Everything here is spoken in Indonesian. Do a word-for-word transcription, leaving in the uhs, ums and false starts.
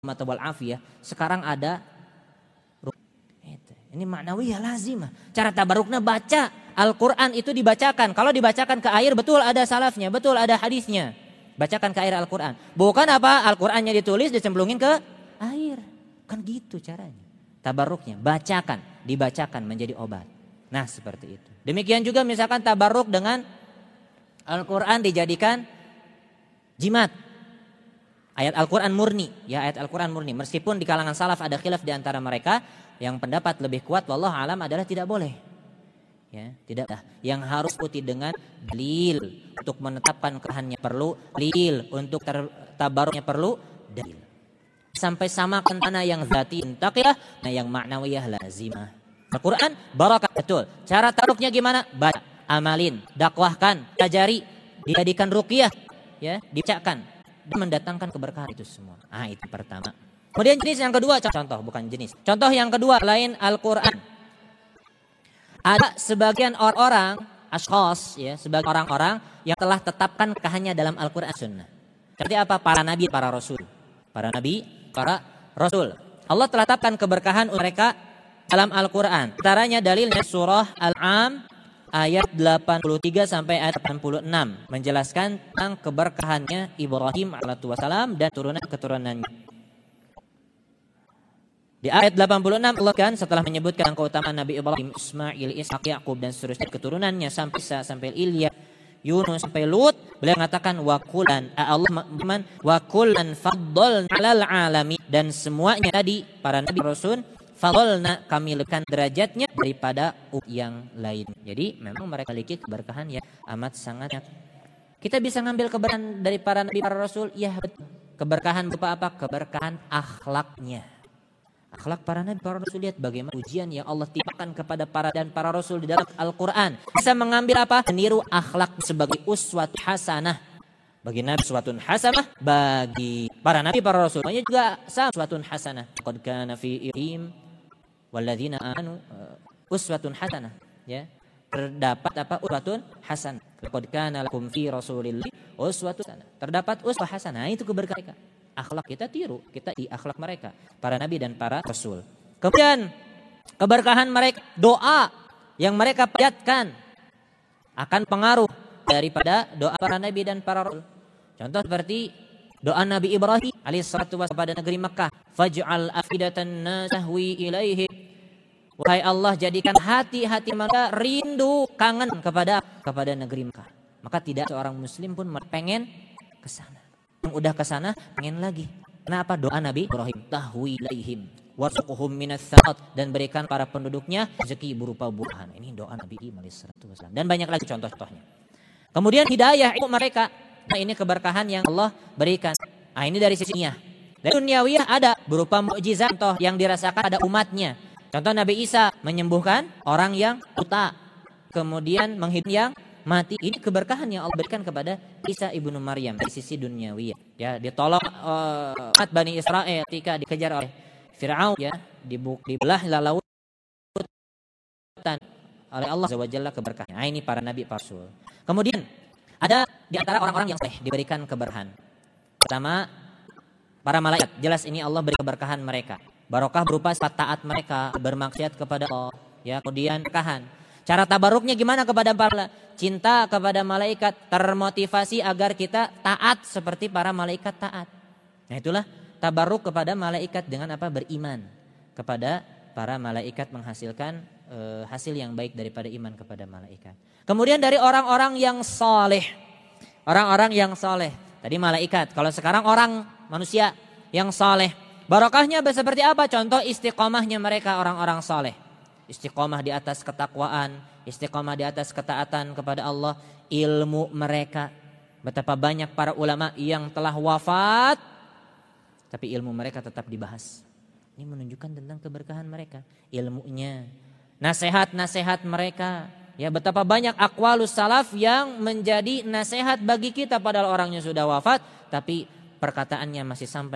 wal afiyah, sekarang ada ini ma'nawiyah lazimah. Cara tabarruknya baca Al-Quran itu dibacakan. Kalau dibacakan ke air betul ada salafnya, betul ada hadisnya. Bacakan ke air Al-Quran. Bukan apa Al-Qurannya ditulis dicemplungin ke air. Kan gitu caranya. Tabarruknya bacakan, dibacakan menjadi obat. Nah seperti itu. Demikian juga misalkan tabarruk dengan Al-Quran dijadikan jimat. Ayat Al-Quran murni, ya ayat Al-Quran murni. Meskipun di kalangan salaf ada khilaf di antara mereka, yang pendapat lebih kuat wallahu alam adalah tidak boleh. Ya, tidak. Yang harus ikuti dengan dalil untuk menetapkan kehannya perlu dalil, untuk tabarruknya perlu dalil. Sampai samakan mana yang zati intaqiyah, nah yang ma'nawiyah lazimah. Al-Quran barakah betul. Cara tabarruknya gimana? Baca, amalin, dakwahkan, ajari, dijadikan ruqyah, ya, dibacakan. Mendatangkan keberkahan itu semua. Ah itu pertama. Kemudian jenis yang kedua, contoh bukan jenis. Contoh yang kedua lain Al-Quran. Ada sebagian orang-orang, ashkhas ya, sebagian orang-orang yang telah tetapkan kehannya dalam Al-Quran Sunnah. Seperti apa? Para nabi, para rasul. Para nabi, para rasul. Allah telah tetapkan keberkahan mereka dalam Al-Quran. Antaranya dalilnya surah Al-Am ayat delapan puluh tiga sampai ayat delapan puluh enam menjelaskan tentang keberkahannya Ibrahim alaihissalam dan turunan-keturunannya. Di ayat delapan puluh enam Allah kan setelah menyebutkan keutamaan Nabi Ibrahim, Ismail, Ishak, Yakub dan seterusnya keturunannya sampai sampai Ilyas, Yunus sampai Lut, beliau mengatakan wakulan Allah man wakulan faddalna 'alal alamin, dan semuanya tadi para nabi rasul fadolna kami lebihkan derajatnya daripada yang lain. Jadi memang mereka memiliki keberkahan yang amat sangat. Kita bisa ngambil keberkahan dari para nabi para rasul, ya betul. Keberkahan berupa apa? Keberkahan akhlaknya. Akhlak para nabi para rasul, lihat bagaimana ujian yang Allah timpakan kepada para dan para rasul di dalam Al-Quran. Bisa mengambil apa? Meniru akhlak sebagai uswatun hasanah. Bagi nabi uswatun hasanah, bagi para nabi para rasul semuanya juga sama uswatun hasanah. Qad kana fi ihim walladzina amanu uswatun hasanah, ya. Terdapat apa? Uswatun hasanah. Qad kana lakum fi rasulillahi uswatun hasanah. Terdapat uswah hasanah. Itu keberkahan. Akhlak kita tiru, kita di akhlak mereka, para nabi dan para rasul. Kemudian keberkahan mereka, doa yang mereka panjatkan akan pengaruh daripada doa para nabi dan para rasul. Contoh seperti doa Nabi Ibrahim alaihissalatu wassalam pada negeri Mekah, faj'al afidatan nas tahwi ilaihi. Wahai Allah, jadikan hati-hati mereka rindu, kangen kepada kepada negeri Mekah. Maka tidak seorang muslim pun pengen ke sana. Yang udah ke sana pengen lagi. Kenapa? Doa Nabi Ibrahim, tahwi ilaihim warzuqhum minas salat, dan berikan para penduduknya rezeki berupa buahan. Ini doa Nabi Ibrahim alaihissalatu wassalam. Dan banyak lagi contoh-contohnya. Kemudian hidayah itu mereka. Nah, ini keberkahan yang Allah berikan. Nah, ini dari sisi dunia. Dari duniawiyah ada berupa mukjizat contoh yang dirasakan pada umatnya. Contoh Nabi Isa menyembuhkan orang yang buta, kemudian menghidupkan yang mati. Ini keberkahan yang Allah berikan kepada Isa ibnu Maryam dari sisi duniawiyah. Ya, ditolong uh, umat Bani Israel ketika dikejar oleh Fir'aun, ya, dibelah lautan oleh Allah Azza wa Jalla keberkahan. Nah, ini para nabi para rasul. Kemudian ada di antara orang-orang yang soleh diberikan keberkahan. Pertama, para malaikat. Jelas ini Allah beri keberkahan mereka. Barokah berupa sifat taat mereka, bermaksiat kepada Allah. Ya, kemudian keberkahan. Cara tabaruknya gimana kepada para cinta kepada malaikat, termotivasi agar kita taat seperti para malaikat taat. Nah, itulah tabaruk kepada malaikat dengan apa? Beriman kepada para malaikat, menghasilkan e, hasil yang baik daripada iman kepada malaikat. Kemudian dari orang-orang yang soleh, orang-orang yang soleh. Tadi malaikat, kalau sekarang orang manusia yang soleh. Barokahnya seperti apa? Contoh istiqomahnya mereka orang-orang soleh. Istiqomah di atas ketakwaan, istiqomah di atas ketaatan kepada Allah. Ilmu mereka, betapa banyak para ulama yang telah wafat, tapi ilmu mereka tetap dibahas. Ini menunjukkan tentang keberkahan mereka, ilmunya. Nasihat-nasihat mereka, ya, betapa banyak aqwalus salaf yang menjadi nasihat bagi kita padahal orangnya sudah wafat, tapi perkataannya masih sampai